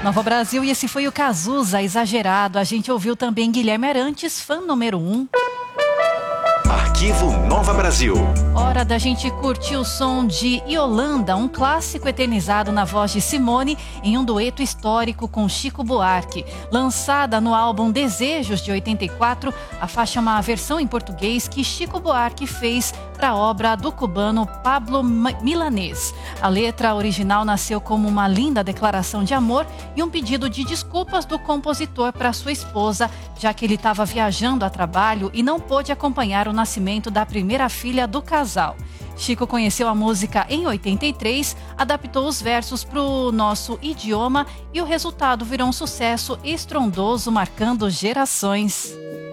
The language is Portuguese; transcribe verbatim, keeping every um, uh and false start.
Nova Brasil, e esse foi o Cazuza, Exagerado. A gente ouviu também Guilherme Arantes, fã número um. Arquivo Nova Brasil. Hora da gente curtir o som de Yolanda, um clássico eternizado na voz de Simone em um dueto histórico com Chico Buarque. Lançada no álbum Desejos, de oitenta e quatro, a faixa é uma versão em português que Chico Buarque fez para a obra do cubano Pablo Milanés. A letra original nasceu como uma linda declaração de amor e um pedido de desculpas do compositor para sua esposa, já que ele estava viajando a trabalho e não pôde acompanhar o nascimento da primeira filha do casal. Chico conheceu a música em oitenta e três, adaptou os versos para o nosso idioma e o resultado virou um sucesso estrondoso, marcando gerações.